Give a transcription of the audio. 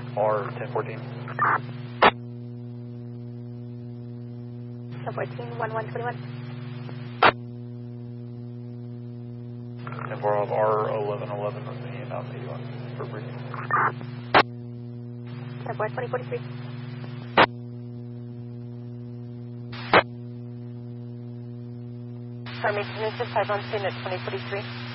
R1014. 1014, 1121. 10-4 of R1111 and out 81 for briefing. 10-4, 2043. Formation is 5 on scene at 2043.